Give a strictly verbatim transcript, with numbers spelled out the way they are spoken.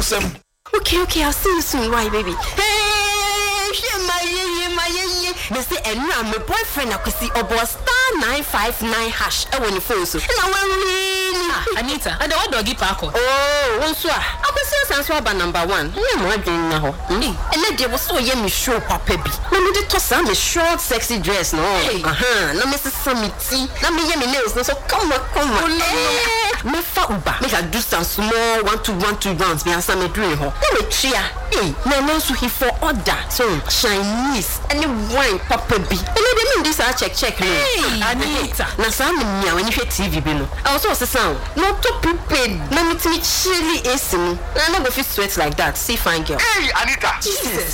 some. Okay, okay, I'll see you soon. Why, baby? Hey, my yeah, my yeah. They say, and I'm my boyfriend. I could see about star nine five nine hash. I want your phone so. And I want Anita, and the what doggy park? Oh, one so. I could see us answer about number one. Yeah, my dream now. And then there was so yeah, me show papa be. Let me just toss on the short, sexy dress. No, uh huh. Let me see some tea. Let me hear me nails. So come on, come on. Me fa uba. Make I do some small one two one two rounds. Me answer me dream ho. Let me try. Hey, na no so he for order. So Chinese any wine papa be. And they mean this I check check no. Hey, Anita. Na some me when you hear T V be no. I also say sound. Not to prepared. Na me me chilly is me. Na no go fit sweat like that. See fine girl. Hey, Anita. Jesus.